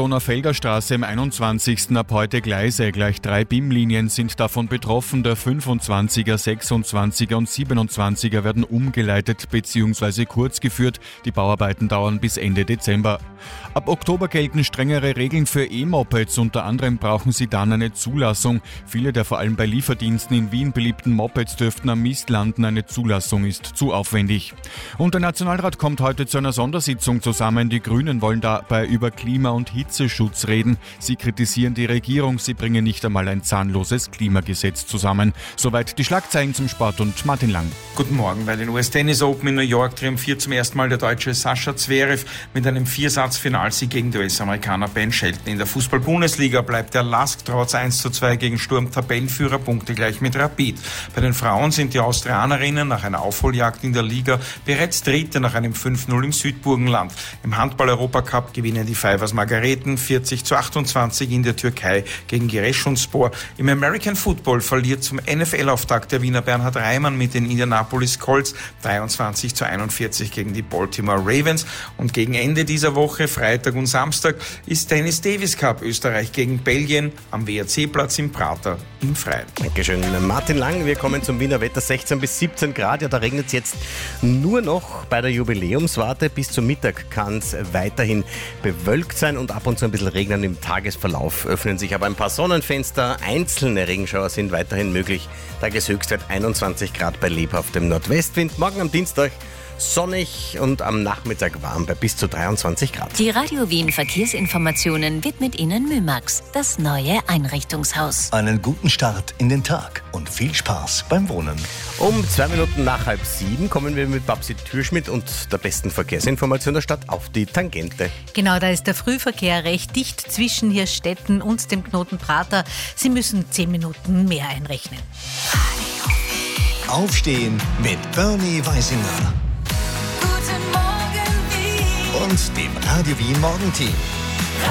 Donaufelder Straße im 21. ab heute Gleise. Gleich 3 BIM-Linien sind davon betroffen. Der 25er, 26er und 27er werden umgeleitet bzw. kurzgeführt. Die Bauarbeiten dauern bis Ende Dezember. Ab Oktober gelten strengere Regeln für E-Mopeds. Unter anderem brauchen sie dann eine Zulassung. Viele der vor allem bei Lieferdiensten in Wien beliebten Mopeds dürften am Mist landen. Eine Zulassung ist zu aufwendig. Und der Nationalrat kommt heute zu einer Sondersitzung zusammen. Die Grünen wollen dabei über Klima- und Hitzeschutz reden. Sie kritisieren die Regierung. Sie bringen nicht einmal ein zahnloses Klimagesetz zusammen. Soweit die Schlagzeilen zum Sport und Martin Lang. Guten Morgen. Bei den US Tennis Open in New York triumphiert zum ersten Mal der Deutsche Sascha Zverev mit einem 4-Satz-Finalsieg gegen den US-Amerikaner Ben Shelton. In der Fußball-Bundesliga bleibt der LASK trotz 1:2 gegen Sturm Tabellenführer, punktegleich mit Rapid. Bei den Frauen sind die Austrianerinnen nach einer Aufholjagd in der Liga bereits Dritte nach einem 5:0 im Südburgenland. Im Handball-Europacup gewinnen die Fivers Margareten 40:28 in der Türkei gegen Giresunspor. Im American Football verliert zum NFL-Auftakt der Wiener Bernhard Reimann mit den Indianapolis Colts 23:41 gegen die Baltimore Ravens. Und gegen Ende dieser Woche, Freitag und Samstag, ist Tennis Davis Cup Österreich gegen Belgien am WRC-Platz im Prater im Freien. Dankeschön, Martin Lang. Wir kommen zum Wiener Wetter, 16 bis 17 Grad. Ja, da regnet es jetzt nur noch bei der Jubiläumswarte. Bis zum Mittag kann es weiterhin bewölkt sein und ab und zu ein bisschen regnen. Im Tagesverlauf öffnen sich aber ein paar Sonnenfenster. Einzelne Regenschauer sind weiterhin möglich. Tageshöchstwert 21 Grad bei lebhaftem Nordwestwind. Morgen am Dienstag sonnig und am Nachmittag warm bei bis zu 23 Grad. Die Radio Wien Verkehrsinformationen widmet Ihnen Mümax, das neue Einrichtungshaus. Einen guten Start in den Tag und viel Spaß beim Wohnen. Um 2 Minuten nach 6:30 kommen wir mit Babsi Türschmidt und der besten Verkehrsinformation der Stadt auf die Tangente. Genau, da ist der Frühverkehr recht dicht zwischen Hirstetten und dem Knoten Prater. Sie müssen 10 Minuten mehr einrechnen. Aufstehen mit Bernie Weisinger und dem Radio Wien Morgenteam.